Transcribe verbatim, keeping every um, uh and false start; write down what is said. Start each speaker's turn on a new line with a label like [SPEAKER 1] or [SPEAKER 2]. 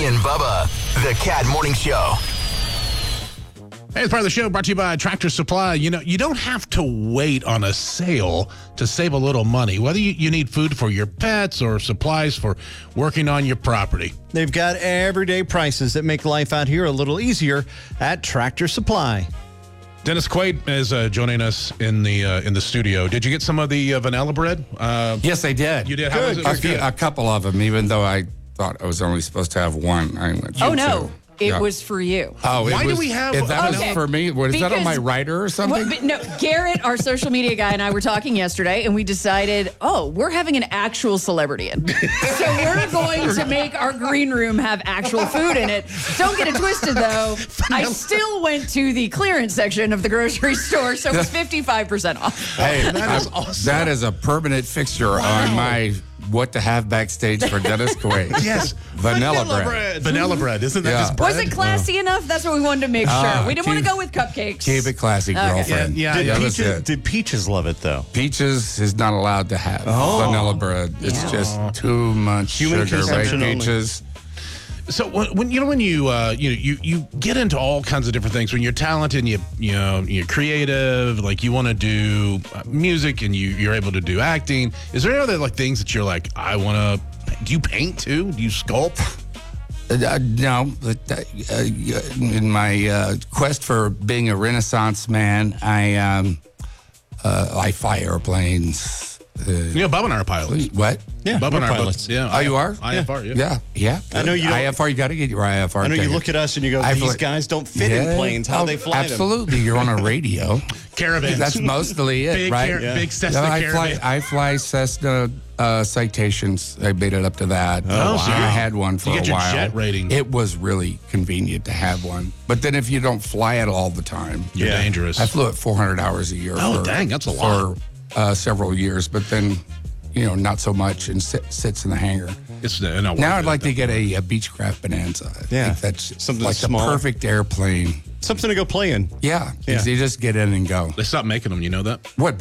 [SPEAKER 1] Beanie and Bubba, the Cat Morning Show.
[SPEAKER 2] Hey, it's part of the show brought to you by Tractor Supply. You know, you don't have to wait on a sale to save a little money, whether you, you need food for your pets or supplies for working on your property.
[SPEAKER 3] They've got everyday prices that make life out here a little easier at Tractor Supply.
[SPEAKER 2] Dennis Quaid is uh, joining us in the uh, in the studio. Did you get some of the uh, vanilla bread? Uh,
[SPEAKER 4] yes, I did.
[SPEAKER 2] You did? How was it?
[SPEAKER 4] A,
[SPEAKER 2] Was it good?
[SPEAKER 4] a couple of them, even though I thought I was only supposed to have one. I went,
[SPEAKER 5] Oh,
[SPEAKER 4] you
[SPEAKER 5] no.
[SPEAKER 4] two.
[SPEAKER 5] It
[SPEAKER 4] Yeah.
[SPEAKER 5] was for you.
[SPEAKER 4] Oh, it
[SPEAKER 2] Why do
[SPEAKER 4] was,
[SPEAKER 2] we have-
[SPEAKER 4] If that
[SPEAKER 5] Okay.
[SPEAKER 4] was for me, what, is that on
[SPEAKER 5] Because-
[SPEAKER 4] my rider or something?
[SPEAKER 5] Well, but no, Garrett, our social media guy, and I were talking yesterday, and we decided, oh, we're having an actual celebrity in. So we're going to make our green room have actual food in it. Don't get it twisted, though. I still went to the clearance section of the grocery store, so it's fifty-five percent off.
[SPEAKER 4] Hey,
[SPEAKER 2] that is
[SPEAKER 4] I-
[SPEAKER 2] awesome.
[SPEAKER 4] that is a permanent fixture on my what to have backstage for Dennis Quaid.
[SPEAKER 2] Yes.
[SPEAKER 4] Vanilla, bread.
[SPEAKER 2] Vanilla bread. Isn't that
[SPEAKER 4] Yeah.
[SPEAKER 2] just bread?
[SPEAKER 5] Was it classy enough? That's what we wanted to make sure.
[SPEAKER 4] Ah,
[SPEAKER 5] we didn't want to
[SPEAKER 4] keep-
[SPEAKER 5] go with cupcakes.
[SPEAKER 4] Keep it classy,
[SPEAKER 5] Okay.
[SPEAKER 4] girlfriend.
[SPEAKER 2] Yeah, yeah,
[SPEAKER 3] Did,
[SPEAKER 2] yeah,
[SPEAKER 4] that's
[SPEAKER 3] Peaches,
[SPEAKER 4] it.
[SPEAKER 3] did Peaches love it, though?
[SPEAKER 4] Peaches is not allowed to have vanilla bread. It's
[SPEAKER 5] Yeah.
[SPEAKER 4] just too much
[SPEAKER 3] Human
[SPEAKER 4] sugar, right?
[SPEAKER 3] consumption only.
[SPEAKER 4] Peaches.
[SPEAKER 2] So when, when you know when you uh, you know you you get into all kinds of different things when you're talented and you you know you're creative, like you want to do uh, music and you you're able to do acting. Is there any other like things that you're like I want to? Do you paint too? Do you sculpt?
[SPEAKER 4] Uh, no, but uh, uh, in my uh, quest for being a Renaissance man, I um, uh, I fly airplanes. Uh,
[SPEAKER 2] You know, Bubba and I are pilots.
[SPEAKER 4] what?
[SPEAKER 3] Yeah,
[SPEAKER 2] Bubba
[SPEAKER 3] we're
[SPEAKER 2] and I are
[SPEAKER 3] pilots.
[SPEAKER 2] both- Yeah.
[SPEAKER 4] Oh, you are?
[SPEAKER 2] I F R. Yeah.
[SPEAKER 4] Yeah, yeah.
[SPEAKER 3] I know you don't-
[SPEAKER 4] I F R. You got to get your I F R.
[SPEAKER 3] I know you
[SPEAKER 4] ticket.
[SPEAKER 3] look at us and you go,
[SPEAKER 4] I
[SPEAKER 3] these
[SPEAKER 4] fly-
[SPEAKER 3] guys don't fit in
[SPEAKER 4] Yeah.
[SPEAKER 3] planes. How
[SPEAKER 4] Oh,
[SPEAKER 3] they fly them?
[SPEAKER 4] Absolutely, you're on a radio.
[SPEAKER 2] Caravans.
[SPEAKER 4] That's mostly it,
[SPEAKER 2] big
[SPEAKER 4] right?
[SPEAKER 2] car-
[SPEAKER 3] Yeah.
[SPEAKER 2] Big Cessna
[SPEAKER 4] No, I
[SPEAKER 2] caravan.
[SPEAKER 4] fly. I fly Cessna uh, Citations. I made it up to that.
[SPEAKER 2] Oh, so
[SPEAKER 4] I
[SPEAKER 2] you-
[SPEAKER 4] had one for
[SPEAKER 2] you
[SPEAKER 4] a
[SPEAKER 2] get your
[SPEAKER 4] while.
[SPEAKER 2] jet rating.
[SPEAKER 4] It was really convenient to have one. But then if you don't fly it all the time,
[SPEAKER 2] You're
[SPEAKER 3] Yeah.
[SPEAKER 2] dangerous.
[SPEAKER 4] I flew it four hundred hours a year.
[SPEAKER 2] Oh,
[SPEAKER 4] for,
[SPEAKER 2] dang, that's a lot.
[SPEAKER 4] For uh, several years, but then, you know, not so much, and sit, sits in the hangar.
[SPEAKER 2] It's uh, no,
[SPEAKER 4] Now I'd like to get a, a Beechcraft Bonanza. I
[SPEAKER 3] Yeah.
[SPEAKER 4] think that's
[SPEAKER 3] Something
[SPEAKER 4] like
[SPEAKER 3] small.
[SPEAKER 4] the perfect airplane.
[SPEAKER 3] Something to go play in.
[SPEAKER 4] Yeah,
[SPEAKER 3] Yeah.
[SPEAKER 4] you just get in and go.
[SPEAKER 2] They stopped making them. You know that?
[SPEAKER 4] What?